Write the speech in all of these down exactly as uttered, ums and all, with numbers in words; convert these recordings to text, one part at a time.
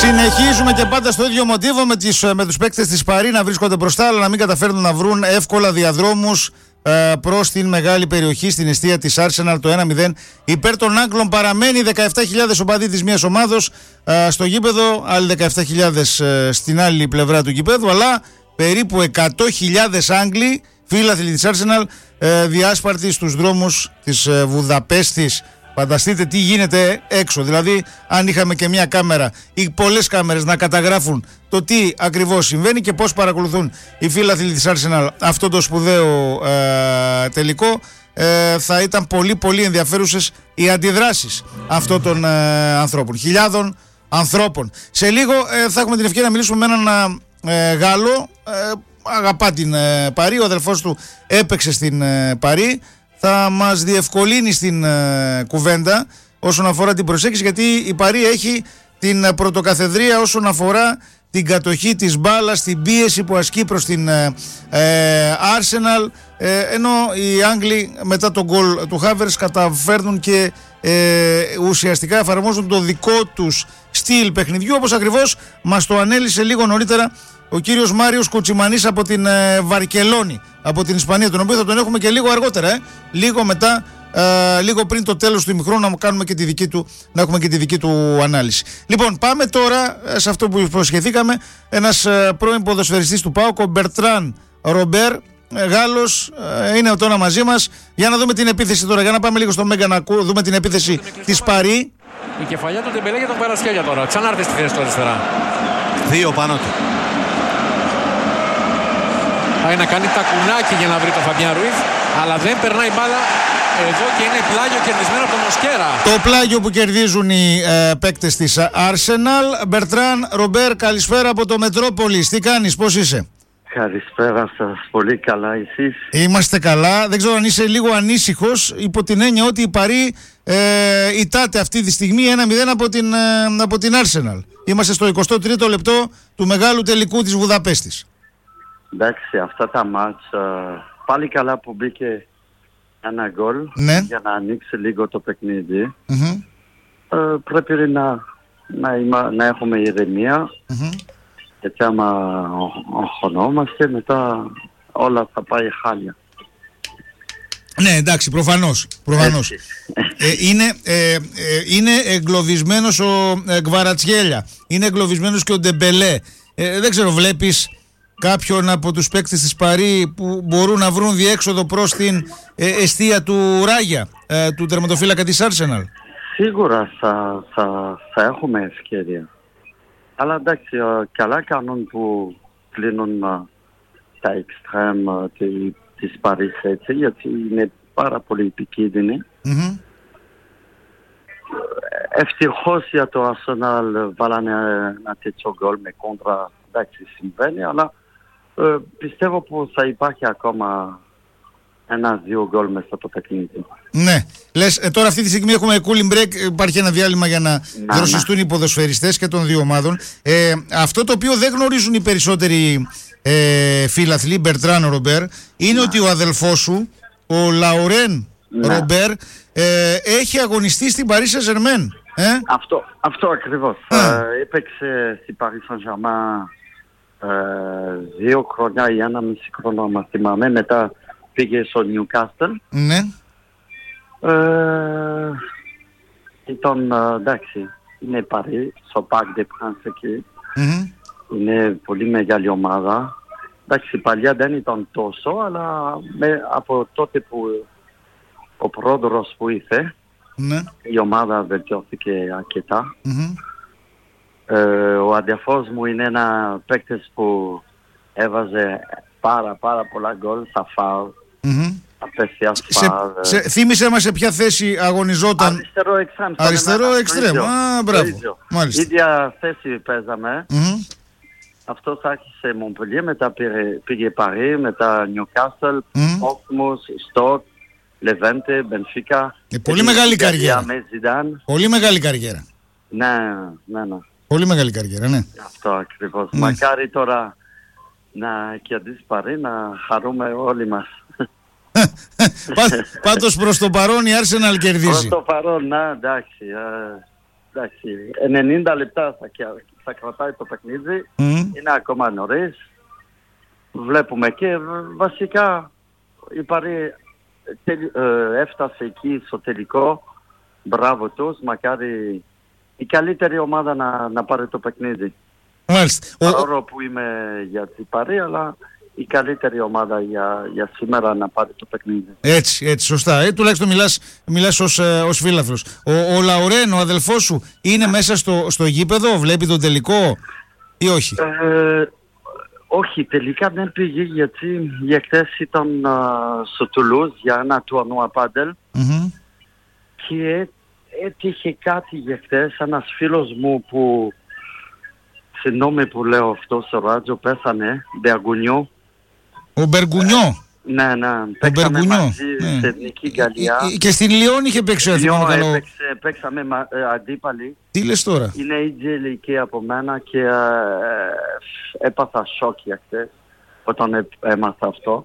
Συνεχίζουμε και πάντα στο ίδιο μοτίβο με, τις, με τους παίκτες της Παρί να βρίσκονται μπροστά, αλλά να μην καταφέρνουν να βρουν εύκολα διαδρόμους ε, προς την μεγάλη περιοχή στην εστία της Arsenal. Το ένα μηδέν υπέρ των Άγγλων παραμένει. Δεκαεπτά χιλιάδες οπαδοί της μίας ομάδος ε, στο γήπεδο, άλλοι δεκαεπτά χιλιάδες ε, στην άλλη πλευρά του γήπεδου, αλλά περίπου εκατό χιλιάδες Άγγλοι, φίλαθλοι της Arsenal, ε, διάσπαρτοι στους δρόμους της ε, Βουδαπέστης. Φανταστείτε τι γίνεται έξω. Δηλαδή, αν είχαμε και μια κάμερα ή πολλές κάμερες να καταγράφουν το τι ακριβώς συμβαίνει και πώς παρακολουθούν οι φίλαθλοι της Arsenal αυτό το σπουδαίο ε, τελικό, ε, θα ήταν πολύ πολύ ενδιαφέρουσες οι αντιδράσεις αυτών των ε, ανθρώπων, χιλιάδων ανθρώπων. Σε λίγο ε, θα έχουμε την ευκαιρία να μιλήσουμε με έναν ε, Γάλλο, ε, αγαπά την ε, Παρί, ο αδελφός του έπαιξε στην ε, Παρί. Θα μας διευκολύνει στην ε, κουβέντα όσον αφορά την προσέγγιση, γιατί η Παρί έχει την ε, πρωτοκαθεδρία όσον αφορά την κατοχή της μπάλας, την πίεση που ασκεί προς την ε, ε, Arsenal, ε, ενώ οι Άγγλοι μετά τον γκολ του Havertz καταφέρνουν και ε, ουσιαστικά εφαρμόζουν το δικό τους στυλ παιχνιδιού, όπως ακριβώς μας το ανέλησε λίγο νωρίτερα ο κύριος Μάριος Κουτσιμανής από την ε, Βαρκελόνη, από την Ισπανία, τον οποίο θα τον έχουμε και λίγο αργότερα, ε, λίγο μετά, ε, λίγο πριν το τέλος του ημιχρόνου, να κάνουμε και τη δική του, να έχουμε και τη δική του ανάλυση. Λοιπόν, πάμε τώρα ε, σε αυτό που υποσχεθήκαμε. Ένας ε, πρώην ποδοσφαιριστής του ΠΑΟΚ, ο Μπερτράν Ρομπέρ, ε, Γάλλος, ε, είναι τώρα μαζί μας. Για να δούμε την επίθεση τώρα, για να πάμε λίγο στο Μέγκα να δούμε την επίθεση της Παρί. Η κεφαλιά του Ντεμπελέ για τον Παρασκέλια τώρα. Ξανάρθε στη θέση του αριστερά. Δύο πάνω του. Πάει να κάνει τακουνάκι για να βρει τον Φαμπιάν Ρουίθ, αλλά δεν περνάει μπάλα εδώ και είναι πλάγιο κερδισμένο από τον Μοσκέρα. Το πλάγιο που κερδίζουν οι ε, παίκτες της Arsenal. Μπερτράν Ρομπέρ, καλησπέρα από το Μετρόπολης. Τι κάνεις, πώς είσαι? Καλησπέρα σας, πολύ καλά, εσείς? Είμαστε καλά. Δεν ξέρω αν είσαι λίγο ανήσυχος, υπό την έννοια ότι η Παρί ε, ητάται αυτή τη στιγμή ένα μηδέν από την, ε, από την Arsenal. Είμαστε στο εικοστό τρίτο λεπτό του μεγάλου τελικού της Βουδαπέστης. Εντάξει, αυτά τα μάτς uh, πάλι καλά που μπήκε ένα γκολ, ναι, για να ανοίξει λίγο το παιχνίδι. Mm-hmm. Uh, πρέπει να, να, είμα, να έχουμε ηρεμία, mm-hmm. γιατί άμα αγχωνόμαστε μετά όλα θα πάει χάλια. Ναι, εντάξει, προφανώς, προφανώς. ε, είναι, ε, ε, είναι εγκλωβισμένος ο ε, Γκβαρατσιέλια, είναι εγκλωβισμένος και ο Ντεμπελέ. Ε, δεν ξέρω, βλέπεις κάποιον από τους παίκτες της Παρί που μπορούν να βρουν διέξοδο προς την ε, εστία του Ράγια, ε, του τερματοφύλακα της Arsenal? Σίγουρα θα, θα, θα έχουμε ευκαιρία. Αλλά εντάξει, ε, καλά κάνουν που κλείνουν ε, τα εξτρέμ ε, της Παρί έτσι, γιατί είναι πάρα πολύ επικίνδυνοι. Mm-hmm. Ευτυχώς για το Arsenal βάλανε ένα τέτοιο γκολ με κόντρα, εντάξει συμβαίνει, αλλά Ε, πιστεύω που θα υπάρχει ακόμα ένα-δύο γκολ μέσα στο παιχνίδι. Ναι. Λες, ε, τώρα αυτή τη στιγμή έχουμε cooling break, υπάρχει ένα διάλειμμα για να, να δροσιστούν οι ποδοσφαιριστές και των δύο ομάδων. Ε, αυτό το οποίο δεν γνωρίζουν οι περισσότεροι ε, φίλαθλοι, Μπερτράν Ρομπέρ, είναι να. ότι ο αδελφός σου, ο Λαουρέν Ρομπέρ, ε, έχει αγωνιστεί στην Paris Saint-Germain. Ε? Αυτό, αυτό ακριβώς. Ε, έπαιξε στην Paris Saint-Germain Uh, δύο χρόνια ή ένα μισή χρόνο μα θυμάμαι, μετά πήγε στο Newcastle. Ναι. Uh, ήταν uh, εντάξει, είναι Παρί, στο Parc des Princes εκεί. Mm-hmm. Είναι πολύ μεγάλη ομάδα. Εντάξει, παλιά δεν ήταν τόσο, αλλά με, από τότε που ο πρόεδρος που ήρθε, ναι, η ομάδα βελτιώθηκε αρκετά. Mm-hmm. Uh, ο αδερφός μου είναι ένα παίκτης που έβαζε πάρα πάρα πολλά γκολ στα φάουλ, mm-hmm. απέσιας φάουλ. Σε, σε, θύμισε μας σε ποια θέση αγωνιζόταν. Αριστερό εξτρέμ. Αριστερό εξτρέμ, α, μπράβο. Μάλιστα. Ίδια θέση παίζαμε. Mm-hmm. Αυτός άρχισε Montpellier, μετά πήγε, πήγε Παρί, μετά Newcastle, Portsmouth, Stoke, Levante, Benfica. Ε, πολύ μεγάλη καριέρα. Πολύ μεγάλη καριέρα. Ναι, ναι, ναι. Πολύ μεγάλη καριέρα, ναι. Αυτό ακριβώς. Ναι. Μακάρι τώρα να κερδίσει Παρί, να χαρούμε όλοι μας. Πάντως προς το παρόν η Arsenal κερδίζει. Προς το παρόν, να, εντάξει. εντάξει, ενενήντα λεπτά θα, θα κρατάει το παιχνίδι. Mm. Είναι ακόμα νωρίς. Βλέπουμε και βασικά η Παρί ε, έφτασε εκεί στο τελικό. Μπράβο τους, μακάρι η καλύτερη ομάδα να, να πάρει το παιχνίδι. Μάλιστα. Παρόλο που είμαι για την Παρί, αλλά η καλύτερη ομάδα για, για σήμερα να πάρει το παιχνίδι. Έτσι, έτσι, σωστά. Ε, τουλάχιστον μιλάς, μιλάς ως, ε, ως φίλαθλος. Ο, ο Λαουρέν, ο αδελφός σου, είναι μέσα στο, στο γήπεδο, βλέπει τον τελικό ή όχι? Ε, όχι, τελικά δεν πήγε γιατί για χθες ήταν uh, στο Τουλούζ για ένα τουρνουά πάντελ mm-hmm. και έτυχε κάτι για χθες. Ένας φίλος μου που, συγγνώμη που λέω αυτό στο ράδιο, πέθανε, Μπεργουνιό. Ο Μπεργουνιό. Ναι, ναι, παίξαμε μαζί ναι. σε Εθνική Γαλλία. Και στην Λιόν είχε παίξει ο Εθνικό καλό. Έπαιξε, παίξαμε ε, αντίπαλοι. Τι λες τώρα? Είναι ίδια ηλικία από μένα και ε, ε, έπαθα σοκ για χτες όταν ε, έμαθα αυτό.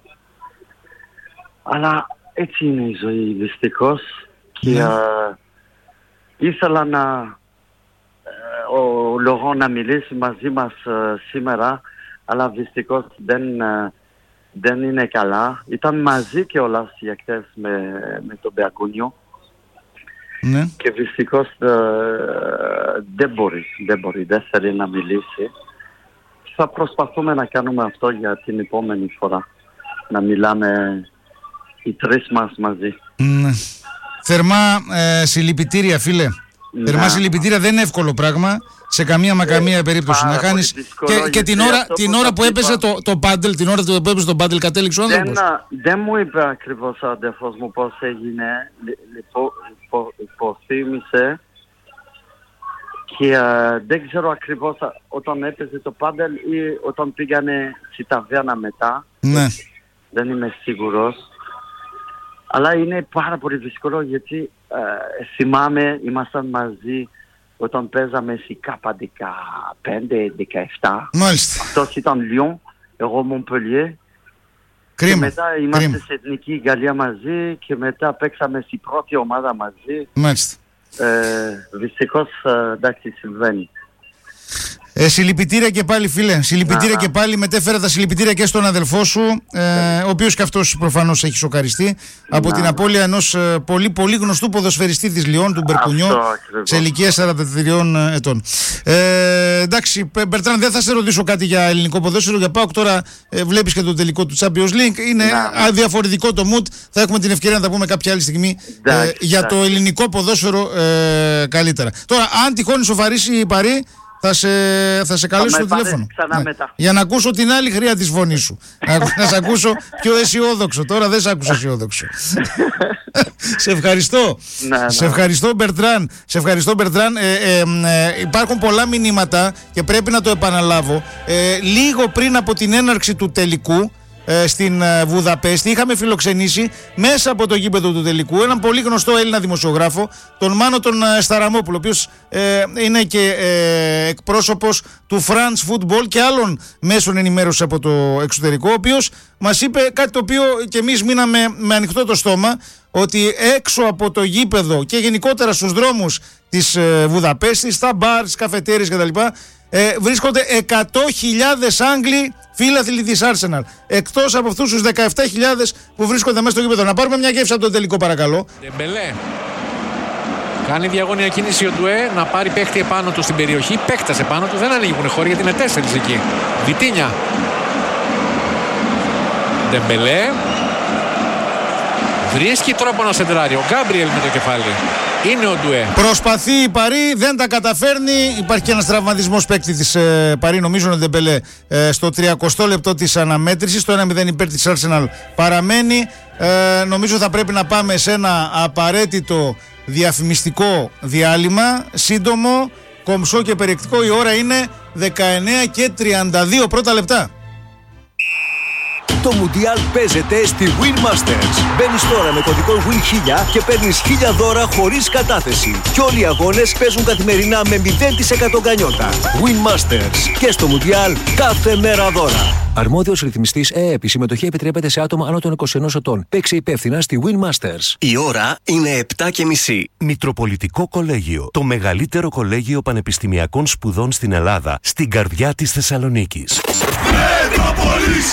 Αλλά έτσι είναι η ζωή δυστυχώς και ναι. ε, ήθελα να ε, ο Λογό να μιλήσει μαζί μας ε, σήμερα, αλλά δυστυχώς δεν... Ε, δεν είναι καλά. Ήταν μαζί και όλα για χτες με, με τον Μπεργουνιό. Ναι. Και δυστυχώς ε, δεν μπορεί, δεν μπορεί, δεν θέλει να μιλήσει. Θα προσπαθούμε να κάνουμε αυτό για την επόμενη φορά. Να μιλάμε οι τρεις μας μαζί. Ναι. Θερμά ε, συλληπιτήρια φίλε. Ναι. Θερμά συλληπιτήρια, δεν είναι εύκολο πράγμα. Σε καμία μα καμία περίπτωση να χάνεις. Και, και την ώρα, την ώρα που έπαιζε το, το πάντελ, την ώρα που έπαιζε το πάντελ, κατέληξε ο άνθρωπος. Δεν, δεν μου είπε ακριβώς ο αδερφός μου πώς έγινε. Υπο, υπο, υποθύμησε. Και uh, δεν ξέρω ακριβώς όταν έπαιζε το πάντελ ή όταν πήγανε στη ταβέρνα μετά. Ναι. Δεν είμαι σίγουρος. Αλλά είναι πάρα πολύ δύσκολο γιατί uh, θυμάμαι, ήμασταν μαζί όταν παίζαμε στη ΚΑΠΑ δεκαπέντε δεκαεπτά. Μάλιστα. Αυτός ήταν Λιόν, εγώ Μοντπελιέ. Κρίμα. Και μετά είμαστε Κρίμα. σε Εθνική Γαλλία μαζί και μετά παίξαμε στην πρώτη ομάδα μαζί. Μάλιστα. Ε, δυστυχώς εντάξει συμβαίνει. Ε, συλληπιτήρια και πάλι φίλε, συλληπιτήρια να, και πάλι, μετέφερα τα συλληπιτήρια και στον αδελφό σου, ε, ο οποίος και αυτός προφανώς έχει σοκαριστεί από να, την απώλεια ενός ε, πολύ πολύ γνωστού ποδοσφαιριστή της Λιόν, του Μπερκουνιό, σε ηλικία σαράντα τριών ετών. Ε, εντάξει, Μπερτράν, δεν θα σε ρωτήσω κάτι για ελληνικό ποδόσφαιρο, για ΠΑΟΚ τώρα ε, βλέπεις και το τελικό του Champions League, είναι να, διαφορετικό το mood, θα έχουμε την ευκαιρία να τα πούμε κάποια άλλη στιγμή ε, για το ελληνικό ποδόσφαιρο ε, καλύτερα. Τώρα, αν τυχόν σοφαρίσει η Παρί, Θα σε, θα σε καλέσω στο τηλέφωνο. Ναι. Για να ακούσω την άλλη χρειά της φωνής σου. να, να σε ακούσω πιο αισιόδοξο. Τώρα δεν σε άκουσα αισιόδοξο. Σε ευχαριστώ. Να, να. Σε ευχαριστώ, Μπερτράν. Σε ευχαριστώ, Μπερτράν. Ε, ε, ε, υπάρχουν πολλά μηνύματα και πρέπει να το επαναλάβω. Ε, λίγο πριν από την έναρξη του τελικού στην Βουδαπέστη είχαμε φιλοξενήσει μέσα από το γήπεδο του τελικού έναν πολύ γνωστό Έλληνα δημοσιογράφο, τον Μάνο τον Σταραμόπουλο, ο οποίος ε, είναι και ε, εκπρόσωπος του France Football και άλλων μέσων ενημέρωσης από το εξωτερικό, ο οποίος μας είπε κάτι το οποίο και εμείς μείναμε με ανοιχτό το στόμα, ότι έξω από το γήπεδο και γενικότερα στους δρόμους της ε, Βουδαπέστης, στα μπαρ, στις καφετέρειες κτλ. Ε, βρίσκονται εκατό χιλιάδες Άγγλοι φίλαθλοι της Arsenal. Εκτός από αυτούς τους δεκαεπτά χιλιάδες που βρίσκονται μέσα στο γήπεδο. Να πάρουμε μια γεύση από τον τελικό, παρακαλώ. Ντεμπελέ. Κάνει διαγώνια κίνηση ο Ντουέ να πάρει παίχτη επάνω του στην περιοχή. Παίχτας επάνω του, δεν ανοίγουν χώροι γιατί είναι τέσσερις εκεί. Βιτίνια. Ντεμπελέ. Βρίσκει τρόπο να σεντράρει. Ο Γκάμπριελ με το κεφάλι. Είναι ο Ντουέ. Προσπαθεί η Παρί, δεν τα καταφέρνει. Υπάρχει και ένας τραυματισμός παίκτη της ε, Παρί, νομίζω ο Ντεμπελέ, ε, στο τριακοστό λεπτό της αναμέτρησης. Το ένα μηδέν υπέρ της Arsenal παραμένει. Ε, νομίζω θα πρέπει να πάμε σε ένα απαραίτητο διαφημιστικό διάλειμμα. Σύντομο, κομψό και περιεκτικό. Η ώρα είναι δεκαεννιά και τριάντα δύο πρώτα λεπτά. Το Μουντιάλ παίζεται στη Win Masters. Μπαίνεις τώρα με κωδικό Win χίλια και παίρνεις χίλια δώρα χωρίς κατάθεση. Και όλοι οι αγώνες παίζουν καθημερινά με μηδέν τοις εκατό γκανιότα. Win Masters. Και στο Μουντιάλ κάθε μέρα δώρα. Αρμόδιος ρυθμιστής ΕΕΠ. Η συμμετοχή επιτρέπεται σε άτομα άνω των είκοσι ενός ετών. Παίξε υπεύθυνα στη Win Masters. Η ώρα είναι επτά και μισή. Μητροπολιτικό Κολέγιο. Το μεγαλύτερο κολέγιο πανεπιστημιακών σπουδών στην Ελλάδα. Στην καρδιά της Θεσσαλονίκης. Μέτροπολης!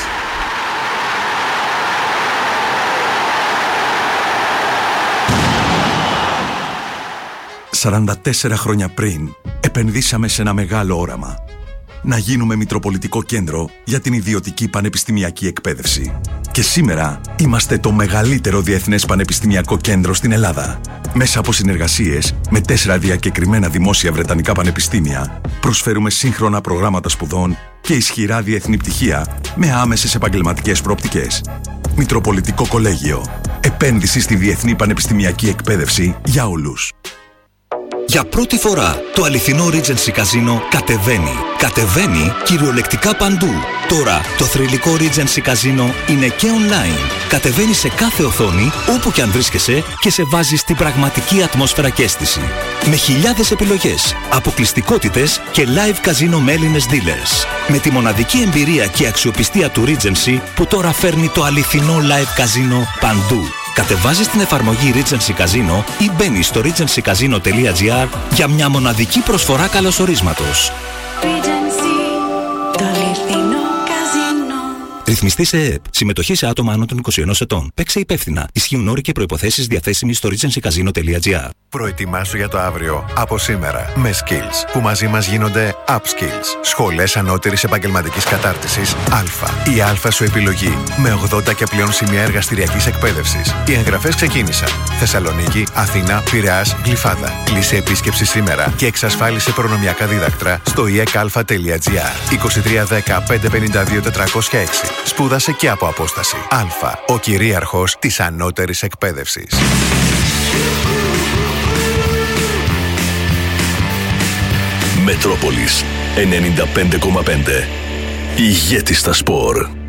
σαράντα τέσσερα χρόνια πριν, επενδύσαμε σε ένα μεγάλο όραμα. Να γίνουμε Μητροπολιτικό Κέντρο για την ιδιωτική πανεπιστημιακή εκπαίδευση. Και σήμερα είμαστε το μεγαλύτερο διεθνές πανεπιστημιακό κέντρο στην Ελλάδα. Μέσα από συνεργασίες με τέσσερα διακεκριμένα δημόσια βρετανικά πανεπιστήμια, προσφέρουμε σύγχρονα προγράμματα σπουδών και ισχυρά διεθνή πτυχία με άμεσες επαγγελματικές προοπτικές. Μητροπολιτικό Κολέγιο. Επένδυση στη διεθνή πανεπιστημιακή εκπαίδευση για όλους. Για πρώτη φορά, το αληθινό Regency Casino κατεβαίνει. Κατεβαίνει κυριολεκτικά παντού. Τώρα, το θρυλικό Regency Casino είναι και online. Κατεβαίνει σε κάθε οθόνη, όπου και αν βρίσκεσαι, και σε βάζει στην πραγματική ατμόσφαιρα και αίσθηση. Με χιλιάδες επιλογές, αποκλειστικότητες και live casino με Έλληνες dealers. Με τη μοναδική εμπειρία και αξιοπιστία του Regency, που τώρα φέρνει το αληθινό live casino παντού. Κατεβάζεις την εφαρμογή Regency Casino ή μπαίνεις στο regency casino τελεία gr για μια μοναδική προσφορά καλωσορίσματος. Regency, το αληθινό καζίνο. Ρυθμιστής ΕΕΠ. Συμμετοχή σε άτομα άνω των είκοσι ενός ετών. Παίξε υπεύθυνα. Ισχύουν όροι και προϋποθέσεις διαθέσιμοι στο regency casino τελεία gr. Προετοιμάσου για το αύριο από σήμερα με Skills, που μαζί μας γίνονται Upskills. Σχολές ανώτερης επαγγελματικής κατάρτισης Α. Η Α σου επιλογή με ογδόντα και πλέον σημεία εργαστηριακής εκπαίδευσης. Οι εγγραφές ξεκίνησαν. Θεσσαλονίκη, Αθήνα, Πειραιάς, Γλυφάδα. Κλείσε επίσκεψη σήμερα και εξασφάλισε προνομιακά δίδακτρα στο ι εκ α τελεία gr. είκοσι τρία δέκα πεντακόσια πενήντα δύο τετρακόσια έξι. Σπούδασε και από απόσταση. Α. Ο κυρίαρχος της ανώτερης εκπαίδευσης. Μετρόπολης ενενήντα πέντε κόμμα πέντε. Ηγέτη στα σπορ.